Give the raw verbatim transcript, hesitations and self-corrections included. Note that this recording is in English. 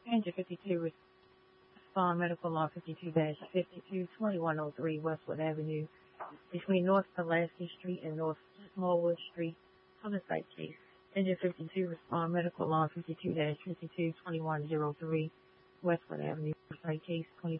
Engine fifty-two, respond medical law fifty-two dash fifty-two, twenty-one oh three Westwood Avenue, between North Pulaski Street and North Smallwood Street. Homicide case. Engine fifty-two, respond medical law fifty-two dash fifty-two, twenty-one oh three Westwood Avenue. Homicide case twenty.